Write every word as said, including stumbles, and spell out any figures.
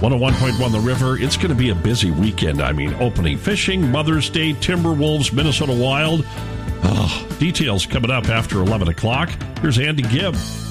one oh one point one The River. It's going to be a busy weekend. I mean, opening fishing, Mother's Day, Timberwolves, Minnesota Wild. Oh, details coming up after eleven o'clock. Here's Andy Gibb.